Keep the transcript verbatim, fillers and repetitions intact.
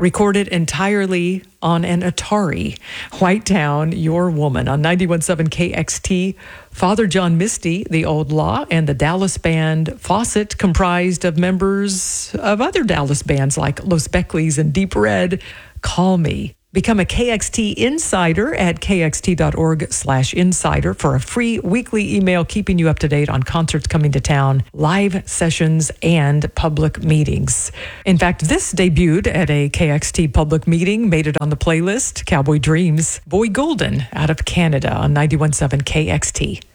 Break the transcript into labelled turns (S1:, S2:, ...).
S1: recorded entirely on an Atari. Whitetown, Your Woman on ninety-one point seven K X T. Father John Misty, The Old Law, and the Dallas band Fawcett, comprised of members of other Dallas bands like Los Beckleys and Deep Red. Call Me. Become a K X T insider at kxt.org slash insider for a free weekly email keeping you up to date on concerts coming to town, live sessions, and public meetings. In fact, this debuted at a K X T public meeting, made it on the playlist, Cowboy Dreams, Boy Golden out of Canada on ninety-one point seven K X T.